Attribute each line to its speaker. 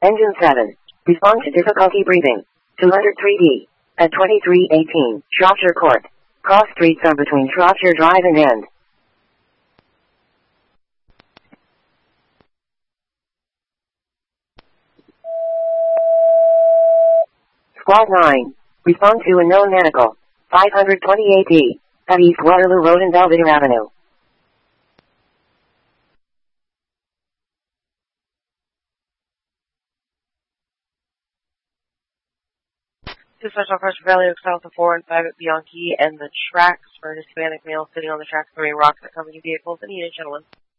Speaker 1: Engine 7. Respond to difficulty breathing. 203D. At 2318, Shropshire Court. Cross streets are between Shropshire Drive and End. Squad 9. Respond to unknown medical. 528D. At East Waterloo Road and Belvedere Avenue.
Speaker 2: To Special Pressure Valley Oaks south of 4 and 5 at Bianchi and the tracks for Hispanic male sitting on the tracks throwing rocks at company vehicles and unit gentlemen.